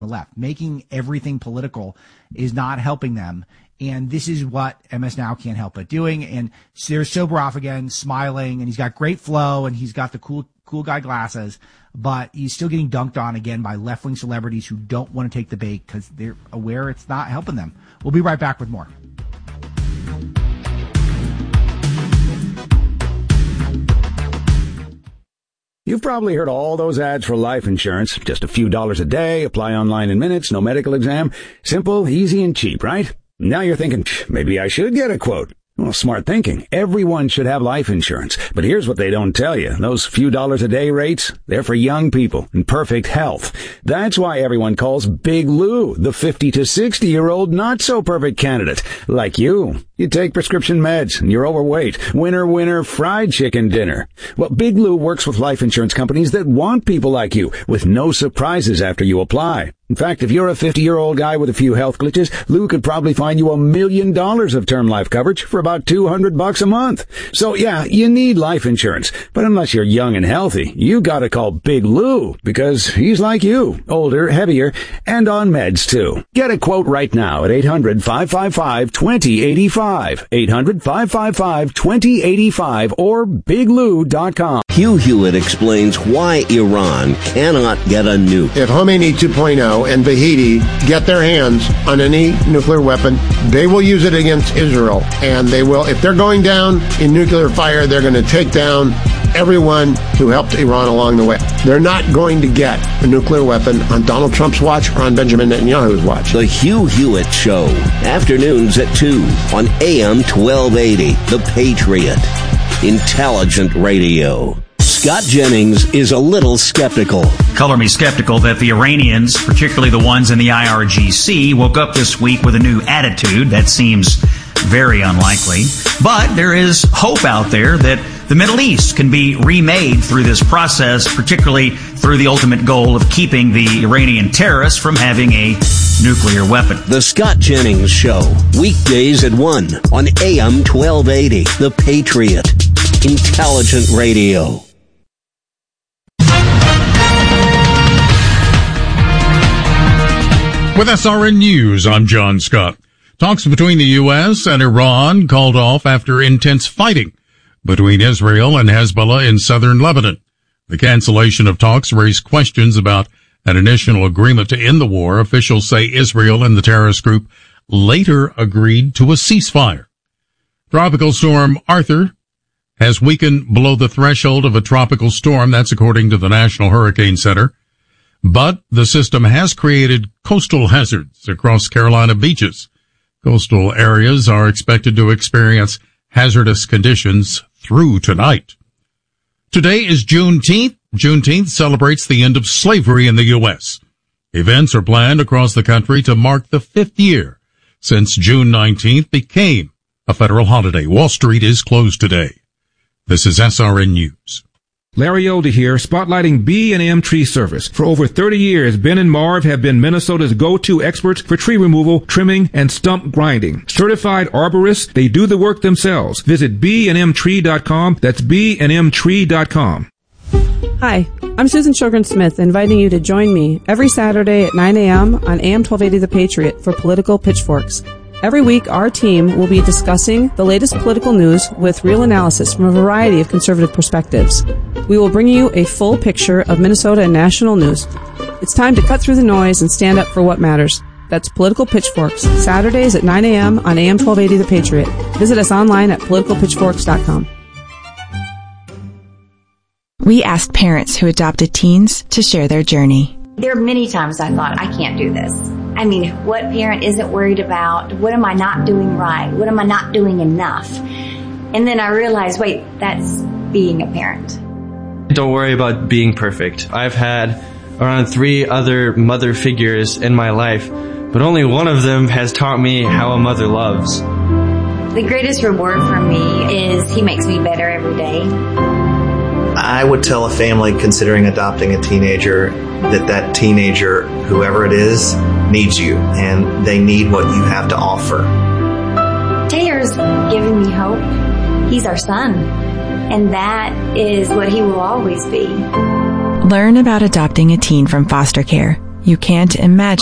the left. Making everything political is not helping them. And this is what MS Now can't help but doing. And there's Soboroff again, smiling, and he's got great flow, and he's got the cool guy glasses, but he's still getting dunked on again by left-wing celebrities who don't want to take the bait because they're aware it's not helping them. We'll be right back with more. You've probably heard all those ads for life insurance. Just a few dollars a day, apply online in minutes, no medical exam. Simple, easy, and cheap, right? Now you're thinking, maybe I should get a quote. Well, smart thinking. Everyone should have life insurance. But here's what they don't tell you. Those few dollars a day rates, they're for young people in perfect health. That's why everyone calls Big Lou the 50 to 60-year-old not-so-perfect candidate. Like you. You take prescription meds and you're overweight. Winner, winner, fried chicken dinner. Well, Big Lou works with life insurance companies that want people like you with no surprises after you apply. In fact, if you're a 50-year-old guy with a few health glitches, Lou could probably find you $1 million of term life coverage for about $200 a month. So yeah, you need life insurance. But unless you're young and healthy, you gotta call Big Lou because he's like you, older, heavier, and on meds too. Get a quote right now at 800-555-2085. 800-555-2085 or biglou.com. Hugh Hewitt explains why Iran cannot get a nuke. If Khomeini 2.0 and Vahidi get their hands on any nuclear weapon, they will use it against Israel. And they will, if they're going down in nuclear fire, they're going to take down everyone who helped Iran along the way. They're not going to get a nuclear weapon on Donald Trump's watch or on Benjamin Netanyahu's watch. The Hugh Hewitt Show, afternoons at 2 on AM 1280, The Patriot. Intelligent radio. Scott Jennings is a little skeptical. Color me skeptical that the Iranians, particularly the ones in the IRGC, woke up this week with a new attitude. That seems very unlikely. But there is hope out there that the Middle East can be remade through this process, particularly through the ultimate goal of keeping the Iranian terrorists from having a nuclear weapon. The Scott Jennings Show, weekdays at 1 on AM 1280, The Patriot. Intelligent radio. With SRN News, I'm John Scott. Talks between the U.S. and Iran called off after intense fighting between Israel and Hezbollah in southern Lebanon. The cancellation of talks raised questions about an initial agreement to end the war. Officials say Israel and the terrorist group later agreed to a ceasefire. Tropical storm Arthur has weakened below the threshold of a tropical storm. That's according to the National Hurricane Center. But the system has created coastal hazards across Carolina beaches. Coastal areas are expected to experience hazardous conditions through tonight. Today is Juneteenth. Juneteenth celebrates the end of slavery in the U.S. Events are planned across the country to mark the 5th year since June 19th became a federal holiday. Wall Street is closed today. This is SRN News. Larry Older here, spotlighting B&M Tree Service. For over 30 years, Ben and Marv have been Minnesota's go-to experts for tree removal, trimming, and stump grinding. Certified arborists, they do the work themselves. Visit bnmtree.com. That's bnmtree.com. Hi, I'm Susan Sjogren-Smith, inviting you to join me every Saturday at 9 a.m. on AM 1280 The Patriot for Political Pitchforks. Every week, our team will be discussing the latest political news with real analysis from a variety of conservative perspectives. We will bring you a full picture of Minnesota and national news. It's time to cut through the noise and stand up for what matters. That's Political Pitchforks, Saturdays at 9 a.m. on AM 1280 The Patriot. Visit us online at politicalpitchforks.com. We asked parents who adopted teens to share their journey. There are many times I thought, I can't do this. I mean, what parent isn't worried about? What am I not doing right? What am I not doing enough? And then I realized, wait, that's being a parent. Don't worry about being perfect. I've had around 3 other mother figures in my life, but only one of them has taught me how a mother loves. The greatest reward for me is he makes me better every day. I would tell a family considering adopting a teenager that teenager, whoever it is, needs you, and they need what you have to offer. Taylor's giving me hope. He's our son, and that is what he will always be. Learn about adopting a teen from foster care You can't imagine